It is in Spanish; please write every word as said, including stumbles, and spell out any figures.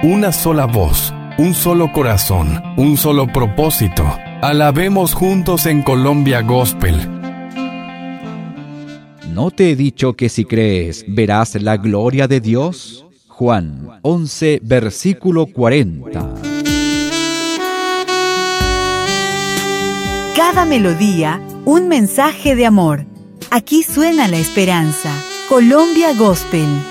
una sola voz, un solo corazón, un solo propósito. Alabemos juntos en Colombia Gospel. ¿No te he dicho que si crees verás la gloria de Dios? Juan once, versículo cuarenta. Cada melodía, un mensaje de amor. Aquí suena la esperanza. Colombia Gospel.